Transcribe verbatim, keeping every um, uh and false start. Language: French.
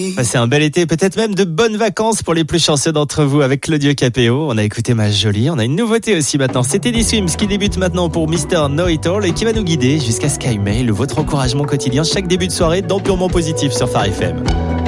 Passez un bel été, peut-être même de bonnes vacances pour les plus chanceux d'entre vous avec Claudio Capéo. On a écouté Ma Jolie, on a une nouveauté aussi maintenant. C'est Teddy Swims qui débute maintenant pour mister Know It All et qui va nous guider jusqu'à Sky Mail, votre encouragement quotidien chaque début de soirée dans Purement Positif sur Phare F M.